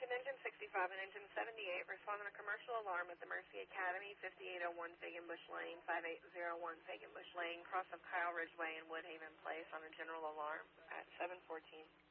Attention Engine 65 and Engine 78, respond on a commercial alarm at the Mercy Academy, 5801 Fagan Bush Lane, 5801 Fagan Bush Lane, cross of Kyle Ridgeway and Woodhaven Place on a general alarm at 714.